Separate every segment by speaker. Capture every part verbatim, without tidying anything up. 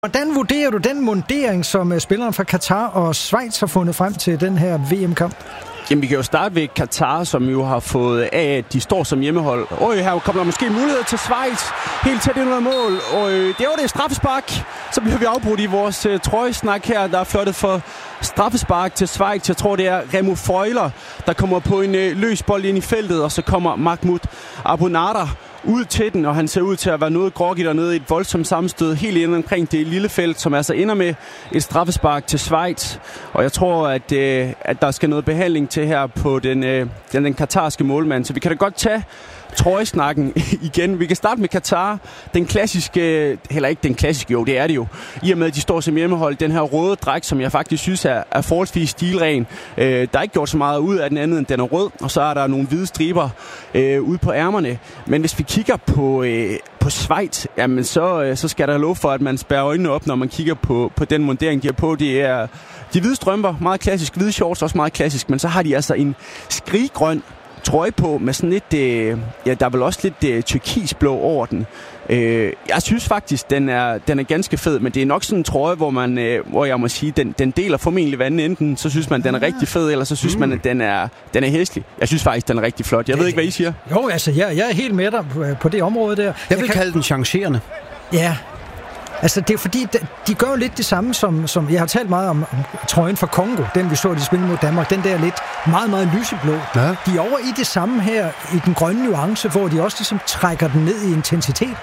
Speaker 1: Hvordan vurderer du den mundering, som spillerne fra Katar og Schweiz har fundet frem til den her V M-kamp?
Speaker 2: Jamen, vi kan jo starte ved Katar, som jo har fået af, at de står som hjemmehold. Og her kommer der måske mulighed til Schweiz. Helt tæt ind under mål. Og det er jo det straffespark. Så bliver vi afbrudt i vores uh, trøjesnak her, der er flottet for straffespark til Schweiz. Jeg tror, det er Remo Freuler, der kommer på en uh, løs bold ind i feltet. Og så kommer Mahmoud Abounader ud til den, og han ser ud til at være noget groggy dernede i et voldsomt sammenstød helt inde omkring det lille felt, som altså ender med et straffespark til Schweiz. Og jeg tror, at, øh, at der skal noget behandling til her på den, øh, den, den katarske målmand. Så vi kan da godt tage trøjesnakken igen. Vi kan starte med Katar. Den klassiske, heller ikke den klassiske, jo det er det jo. I og med, at de står som hjemmehold. Den her røde dragt, som jeg faktisk synes er, er forholdsvis stilren. Øh, der er ikke gjort så meget ud af den anden, end den er rød. Og så er der nogle hvide striber øh, ude på ærmerne. Men hvis vi kigger på, øh, på Schweiz, jamen så, øh, så skal der lov for, at man spærrer øjnene op, når man kigger på, på den mundering, de har på. Det er de hvide strømper, meget klassisk. Hvide shorts, også meget klassisk. Men så har de altså en skriggrøn trøje på med sådan lidt, øh, ja, der er vel også lidt øh, turkisblå over den. Øh, jeg synes faktisk, den er, den er ganske fed, men det er nok sådan en trøje, hvor man, øh, hvor jeg må sige, den, den deler formentlig vandet. Enten så synes man, den er rigtig fed, eller så synes mm. man, at den er, den er hæslig. Jeg synes faktisk, den er rigtig flot. Jeg det, ved ikke, hvad I siger.
Speaker 1: Jo, altså, jeg, jeg er helt med dig på, på det område der.
Speaker 3: Jeg vil
Speaker 1: jeg
Speaker 3: kan... kalde den changerende.
Speaker 1: Ja. Altså, det er fordi, de, de gør jo lidt det samme, som, som jeg har talt meget om, om trøjen fra Kongo, den vi så, de spille mod Danmark, den der lidt meget, meget lyseblå. Ja. De er over i det samme her, i den grønne nuance, hvor de også ligesom trækker den ned i intensitet.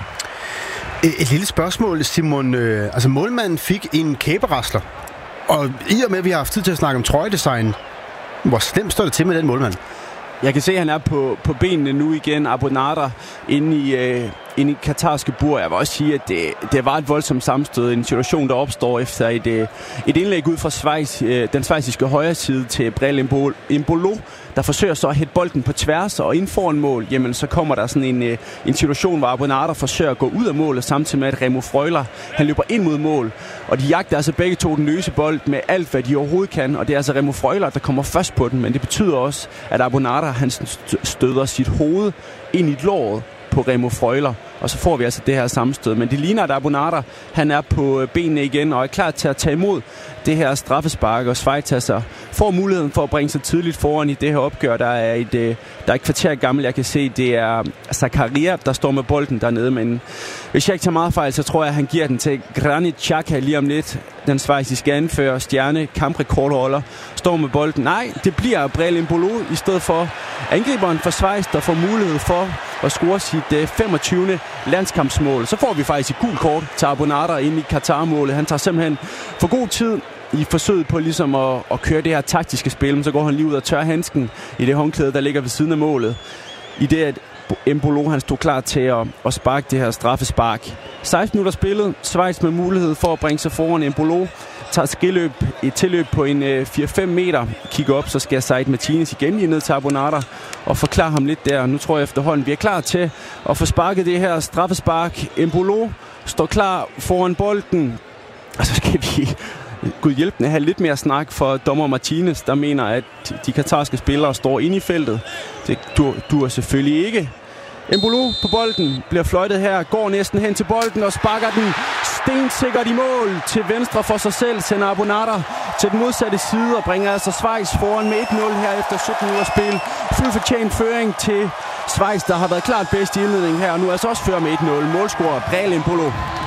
Speaker 3: Et, et lille spørgsmål, Simon. Øh, altså, målmanden fik en kæberasler, og i og med, at vi har haft tid til at snakke om trøjedesign, hvor slemt står det til med den målmand?
Speaker 2: Jeg kan se, at han er på, på benene nu igen, Abounader, inde i, øh, inde i katarske bur. Jeg vil også sige, at det, det var et voldsomt sammenstød. En situation, der opstår efter et, øh, et indlæg ud fra Schweiz, øh, den schweiziske højre side til Brel Embolo, der forsøger så at hætte bolden på tværs og ind foran mål. Jamen, så kommer der sådan en, øh, en situation, hvor Abounader forsøger at gå ud af målet, samtidig med, at Remo Freuler, han løber ind mod mål. Og de jagter altså begge to den løse bold med alt, hvad de overhovedet kan. Og det er altså Remo Freuler, der kommer først på den, men det betyder også, at Abounader, han støder sit hoved ind i låret på Remo Freuler, og så får vi altså det her sammenstød. Men det ligner, at Abounader, han er på benene igen og er klar til at tage imod det her straffespark, og Schweiz altså får muligheden for at bringe sig tidligt foran i det her opgør. Der er et, der er et kvarter gammel, jeg kan se, det er Zakaria, der står med bolden dernede, men hvis jeg ikke tager meget fejl, så tror jeg, at han giver den til Granit Xhaka lige om lidt. Den schweiziske anfører, stjerne, kamprekordholder, står med bolden. Nej, det bliver Brel Embolo i stedet for angriberen for Schweiz, der får mulighed for at score sit femogtyvende landskampsmål. Så får vi faktisk et gult kort til Abounader ind i Katar-målet. Han tager simpelthen for god tid i forsøget på ligesom at, at køre det her taktiske spil, men så går han lige ud og tør handsken i det håndklæde, der ligger ved siden af målet. I det, at Embolo, han stod klar til at, at sparke det her straffespark. seksten minutter spillet. Schweiz med mulighed for at bringe sig foran. Embolo tager skilløb, et tilløb på en øh, fire fem meter. Kigger op, så skal Said Martinez igen lige ned til Abounader og forklare ham lidt der. Nu tror jeg efterhånden, vi er klar til at få sparket det her straffespark. Embolo står klar foran bolden. Og så skal vi Gud hjælpende have lidt mere snak for dommer Martinez, der mener, at de katarske spillere står inde i feltet. Det dur selvfølgelig ikke. Embolo på bolden, bliver fløjtet her, går næsten hen til bolden og sparker den stensikkert i mål til venstre for sig selv, sender Abounader til den modsatte side og bringer altså Schweiz foran med et nul her efter sytten minutter spil. Fuld fortjent føring til Schweiz, der har været klart bedst i indledningen her, og nu altså også fører med et nul. Målscorer Brel Embolo.